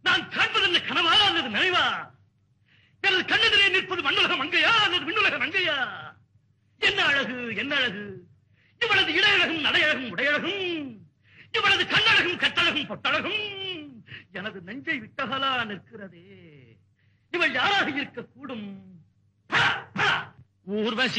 நான் காண்பது என்ன கனவா அல்லது நினைவா? எனது கண்ணெதிரே நிற்பது மண்ணுலக மங்கையா அல்லது விண்ணுலக மங்கையா? என்ன அழகு, என்ன அழகு! இவளது இடையழகும் நடையழகும் உடையழகும், இவளது கண்ணழகும் கட்டழகும் பொட்டழகும் எனது நெஞ்சை விட்டகலா நிற்கிறதே. இவள் யாராக இருக்கக்கூடும்? ஊர்வசி